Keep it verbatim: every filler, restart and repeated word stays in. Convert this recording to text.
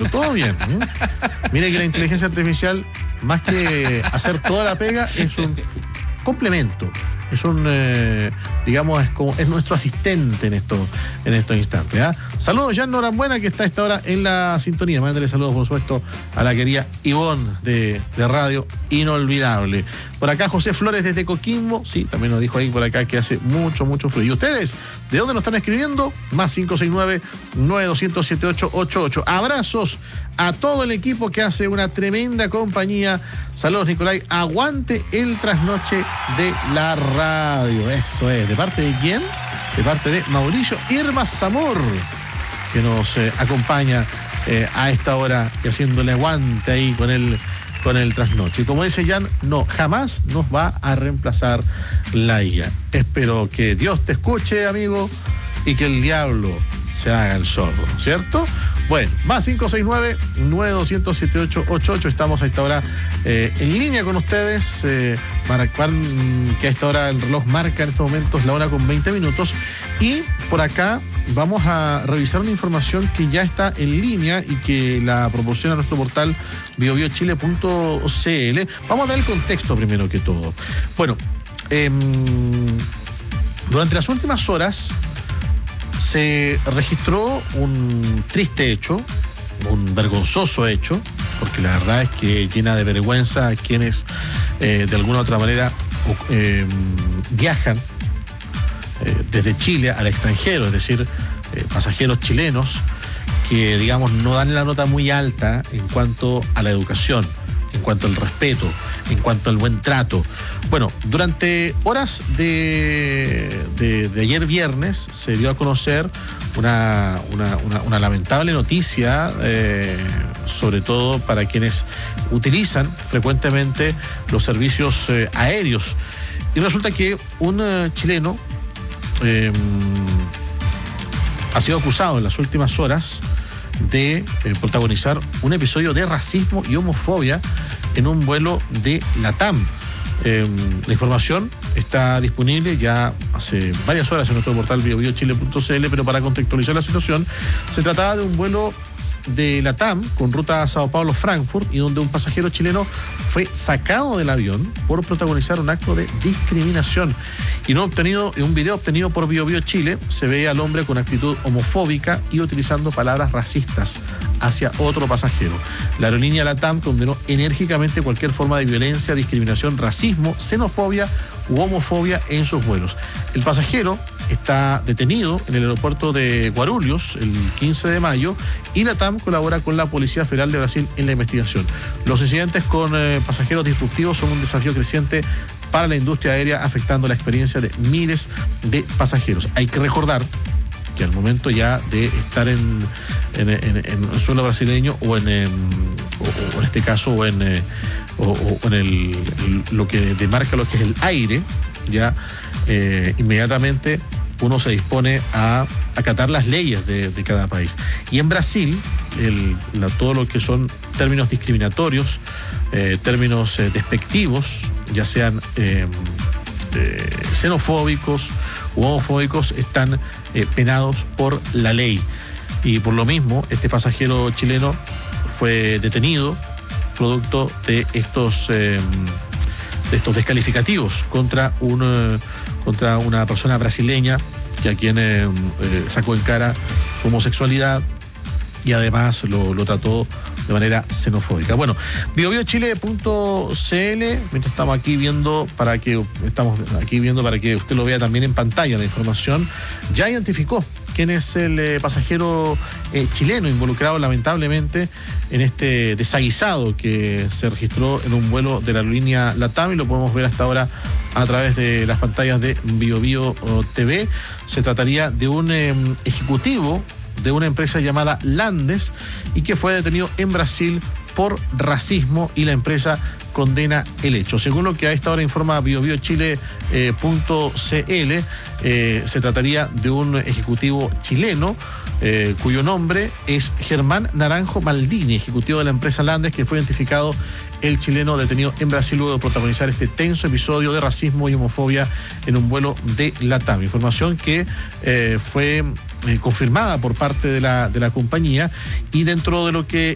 todo bien. ¿eh? Mire que la inteligencia artificial, más que hacer toda la pega, es un complemento. Es un, eh, digamos, es, como, es nuestro asistente en, esto, en estos instantes. ¿eh? Saludos, Jan Norambuena, que está a esta hora en la sintonía. Mándale saludos, por supuesto, a la querida Ivonne de, de Radio Inolvidable. Por acá, José Flores desde Coquimbo. Sí, también nos dijo ahí por acá que hace mucho, mucho frío. ¿Y ustedes? ¿De dónde nos están escribiendo? Más cinco seis nueve, nueve dos cero cero, siete ocho ocho ocho. Abrazos a todo el equipo que hace una tremenda compañía. Saludos, Nicolai. Aguante el trasnoche de la radio. Eso es. ¿De parte de quién? De parte de Mauricio Irma Zamor, que nos eh, acompaña eh, a esta hora y haciéndole aguante ahí con el, con el trasnoche. Y como dice Jan, no, jamás nos va a reemplazar la I A. Espero que Dios te escuche, amigo, y que el diablo se haga el sordo, ¿cierto? Bueno, más cinco seis nueve, nueve dos cero cero, siete ocho ocho ocho. Estamos a esta hora eh, en línea con ustedes. Eh, marcar, que a esta hora el reloj marca en estos momentos la hora con veinte minutos. Y por acá vamos a revisar una información que ya está en línea y que la proporciona nuestro portal bio bio chile punto c l. Vamos a dar el contexto primero que todo. Bueno, eh, durante las últimas horas se registró un triste hecho, un vergonzoso hecho, porque la verdad es que llena de vergüenza a quienes eh, de alguna u otra manera eh, viajan eh, desde Chile al extranjero, es decir, eh, pasajeros chilenos que, digamos, no dan la nota muy alta en cuanto a la educación, en cuanto al respeto, en cuanto al buen trato. Bueno, durante horas de, de, de ayer viernes se dio a conocer una, una, una, una lamentable noticia, eh, sobre todo para quienes utilizan frecuentemente los servicios eh, aéreos. Y resulta que un eh, chileno eh, ha sido acusado en las últimas horas de eh, protagonizar un episodio de racismo y homofobia en un vuelo de LATAM. Eh, la información está disponible ya hace varias horas en nuestro portal bio bio chile punto c l, pero para contextualizar la situación, se trataba de un vuelo de LATAM con ruta a Sao Paulo-Frankfurt, y donde un pasajero chileno fue sacado del avión por protagonizar un acto de discriminación. Y no obtenido, en un video obtenido por Bio Bio Chile, se ve al hombre con actitud homofóbica y utilizando palabras racistas hacia otro pasajero. La aerolínea LATAM condenó enérgicamente cualquier forma de violencia, discriminación, racismo, xenofobia u homofobia en sus vuelos. El pasajero está detenido en el aeropuerto de Guarulhos el quince de mayo y LATAM colabora con la Policía Federal de Brasil en la investigación. Los incidentes con eh, pasajeros disruptivos son un desafío creciente para la industria aérea, afectando la experiencia de miles de pasajeros. Hay que recordar que al momento ya de estar en, en, en, en el suelo brasileño o en, en, o, o en este caso o en, eh, o, o en el, el, lo que demarca lo que es el aire, ya eh, inmediatamente uno se dispone a acatar las leyes de, de cada país. Y en Brasil, el, la, todo lo que son términos discriminatorios, eh, términos eh, despectivos, ya sean eh, eh, xenofóbicos u homofóbicos, están eh, penados por la ley. Y por lo mismo, este pasajero chileno fue detenido producto de estos, eh, de estos descalificativos contra un... Eh, contra una persona brasileña que a quien eh, eh, sacó en cara su homosexualidad y además lo, lo trató de manera xenofóbica. Bueno, bio bio chile punto c l, mientras estamos aquí viendo para que estamos aquí viendo para que usted lo vea también en pantalla la información, ya identificó quién es el eh, pasajero eh, chileno involucrado lamentablemente en este desaguisado que se registró en un vuelo de la aerolínea LATAM, y lo podemos ver hasta ahora a través de las pantallas de Bio Bio T V. Se trataría de un eh, ejecutivo de una empresa llamada Landes y que fue detenido en Brasil por racismo, y la empresa condena el hecho. Según lo que a esta hora informa bio bio chile punto c l, eh, se trataría de un ejecutivo chileno eh, cuyo nombre es Germán Naranjo Maldini, ejecutivo de la empresa Landes, que fue identificado el chileno detenido en Brasil luego de protagonizar este tenso episodio de racismo y homofobia en un vuelo de LATAM. Información que eh, fue eh, confirmada por parte de la, de la compañía, y dentro de lo que